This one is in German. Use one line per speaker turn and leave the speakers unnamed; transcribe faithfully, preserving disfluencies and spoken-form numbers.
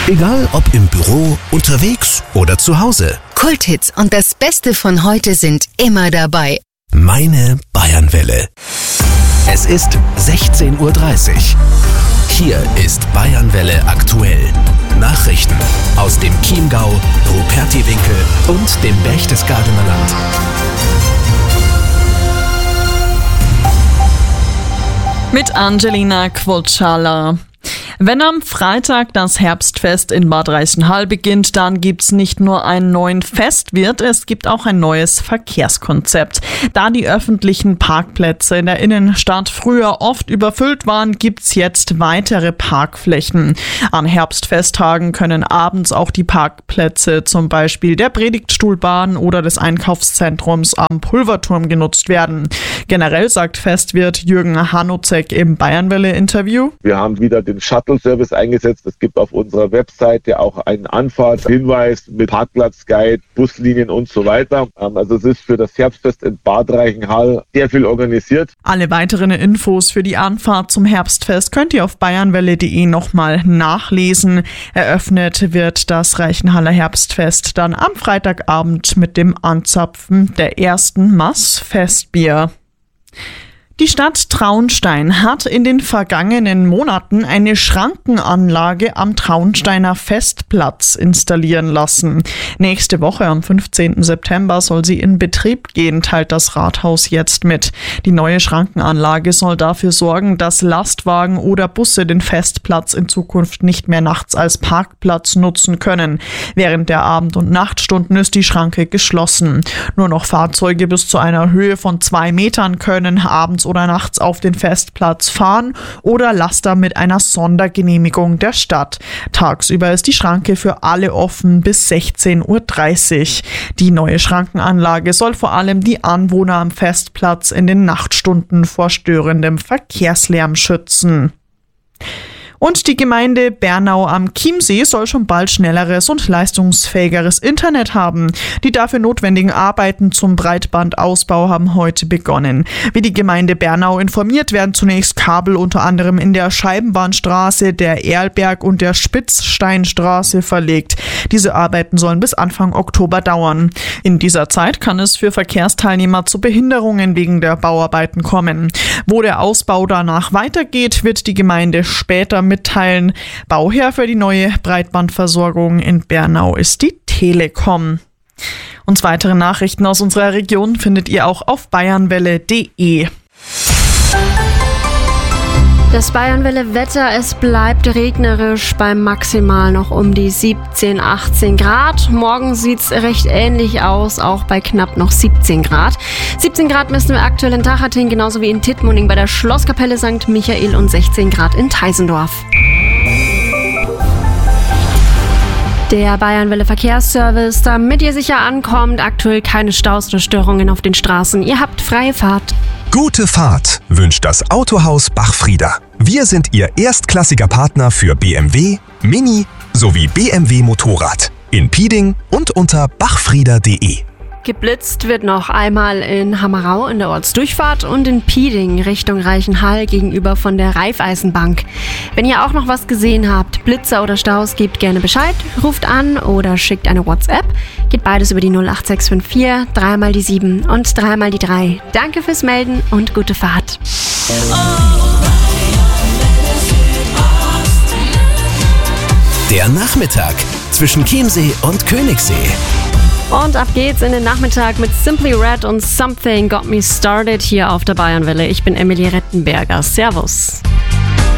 Egal ob im Büro, unterwegs oder zu Hause.
Kulthits und das Beste von heute sind immer dabei.
Meine Bayernwelle. Es ist sechzehn Uhr dreißig. Hier ist Bayernwelle aktuell. Nachrichten aus dem Chiemgau, Rupertiwinkel und dem Berchtesgadener Land.
Mit Angelina Kwotschala. Wenn am Freitag das Herbstfest in Bad Reichenhall beginnt, dann gibt's nicht nur einen neuen Festwirt, es gibt auch ein neues Verkehrskonzept. Da die öffentlichen Parkplätze in der Innenstadt früher oft überfüllt waren, gibt's jetzt weitere Parkflächen. An Herbstfesttagen können abends auch die Parkplätze zum Beispiel der Predigtstuhlbahn oder des Einkaufszentrums am Pulverturm genutzt werden. Generell sagt Festwirt Jürgen Hanuzek im Bayernwelle-Interview:
Wir haben wieder den Shuttle-Service eingesetzt. Es gibt auf unserer Webseite auch einen Anfahrtshinweis mit Parkplatzguide, Buslinien und so weiter. Also es ist für das Herbstfest in Bad Reichenhall sehr viel organisiert.
Alle weiteren Infos für die Anfahrt zum Herbstfest könnt ihr auf bayernwelle punkt de nochmal nachlesen. Eröffnet wird das Reichenhaller Herbstfest dann am Freitagabend mit dem Anzapfen der ersten Maß Festbier. Die Stadt Traunstein hat in den vergangenen Monaten eine Schrankenanlage am Traunsteiner Festplatz installieren lassen. Nächste Woche am fünfzehnten September soll sie in Betrieb gehen, teilt das Rathaus jetzt mit. Die neue Schrankenanlage soll dafür sorgen, dass Lastwagen oder Busse den Festplatz in Zukunft nicht mehr nachts als Parkplatz nutzen können. Während der Abend- und Nachtstunden ist die Schranke geschlossen. Nur noch Fahrzeuge bis zu einer Höhe von zwei Metern können abends oder nachts auf den Festplatz fahren oder Laster mit einer Sondergenehmigung der Stadt. Tagsüber ist die Schranke für alle offen bis sechzehn Uhr dreißig. Die neue Schrankenanlage soll vor allem die Anwohner am Festplatz in den Nachtstunden vor störendem Verkehrslärm schützen. Und die Gemeinde Bernau am Chiemsee soll schon bald schnelleres und leistungsfähigeres Internet haben. Die dafür notwendigen Arbeiten zum Breitbandausbau haben heute begonnen. Wie die Gemeinde Bernau informiert, werden zunächst Kabel unter anderem in der Scheibenbahnstraße, der Erlberg und der Spitzsteinstraße verlegt. Diese Arbeiten sollen bis Anfang Oktober dauern. In dieser Zeit kann es für Verkehrsteilnehmer zu Behinderungen wegen der Bauarbeiten kommen. Wo der Ausbau danach weitergeht, wird die Gemeinde später mitteilen. Bauherr für die neue Breitbandversorgung in Bernau ist die Telekom. Und weitere Nachrichten aus unserer Region findet ihr auch auf bayernwelle punkt de.
Das Bayernwelle-Wetter, es bleibt regnerisch, bei maximal noch um die siebzehn, achtzehn Grad. Morgen sieht's recht ähnlich aus, auch bei knapp noch siebzehn Grad. siebzehn Grad messen wir aktuell in Tachating, genauso wie in Tittmoning bei der Schlosskapelle Sankt Michael und sechzehn Grad in Teisendorf. Der Bayernwelle Verkehrsservice, damit ihr sicher ankommt, aktuell keine Staus oder Störungen auf den Straßen. Ihr habt freie Fahrt.
Gute Fahrt wünscht das Autohaus Bachfrieder. Wir sind Ihr erstklassiger Partner für B M W, Mini sowie B M W Motorrad. In Pieding und unter bachfrieder punkt de.
Geblitzt wird noch einmal in Hammerau in der Ortsdurchfahrt und in Pieding Richtung Reichenhall gegenüber von der Raiffeisenbank. Wenn ihr auch noch was gesehen habt, Blitzer oder Staus, gebt gerne Bescheid, ruft an oder schickt eine WhatsApp. Geht beides über die null acht sechs fünf vier, dreimal die sieben und dreimal die drei. Danke fürs Melden und gute Fahrt.
Der Nachmittag zwischen Chiemsee und Königssee.
Und ab geht's in den Nachmittag mit Simply Red und Something Got Me Started hier auf der Bayernwelle. Ich bin Emily Rettenberger. Servus.